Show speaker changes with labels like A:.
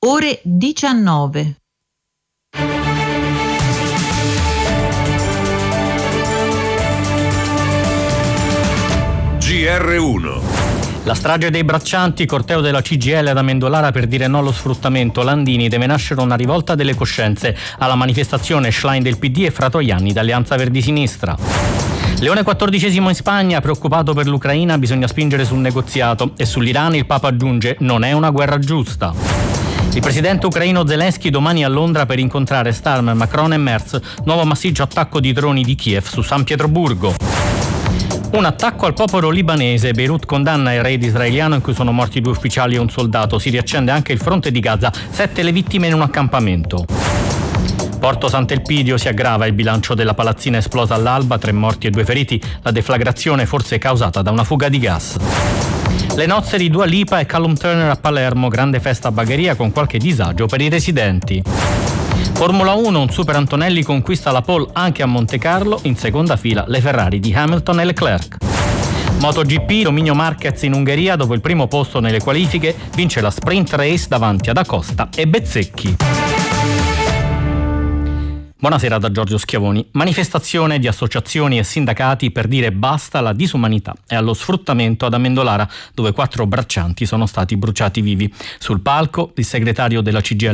A: ore 19.
B: GR1.
C: La strage dei braccianti, corteo della CGIL ad Amendolara per dire no allo sfruttamento. Landini, deve nascere una rivolta delle coscienze. Alla manifestazione Schlein del PD e Fratoianni d'Alleanza Verdi Sinistra. Leone XIV in Spagna, preoccupato per l'Ucraina, bisogna spingere sul negoziato. E sull'Iran il Papa aggiunge: non è una guerra giusta. Il presidente ucraino Zelensky domani a Londra per incontrare Starmer, Macron e Merz. Nuovo massiccio attacco di droni di Kiev su San Pietroburgo. Un attacco al popolo libanese. Beirut condanna il raid israeliano in cui sono morti 2 ufficiali e un soldato. Si riaccende anche il fronte di Gaza. 7 le vittime in un accampamento. Porto Sant'Elpidio, si aggrava il bilancio della palazzina esplosa all'alba. 3 morti e 2 feriti. La deflagrazione forse causata da una fuga di gas. Le nozze di Dua Lipa e Callum Turner a Palermo. Grande festa a Bagheria con qualche disagio per i residenti. Formula 1, un Super Antonelli conquista la pole anche a Montecarlo, in seconda fila le Ferrari di Hamilton e Leclerc. MotoGP, dominio Marquez in Ungheria dopo il primo posto nelle qualifiche, vince la sprint race davanti ad Acosta e Bezzecchi. Buonasera da Giorgio Schiavoni. Manifestazione di associazioni e sindacati per dire basta alla disumanità e allo sfruttamento ad Amendolara, dove 4 braccianti sono stati bruciati vivi. Sul palco il segretario della CGIL